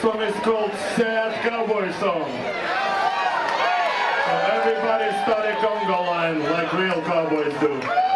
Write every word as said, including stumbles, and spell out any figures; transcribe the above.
song is called Sad Cowboy Song. So everybody study conga line like real cowboys do.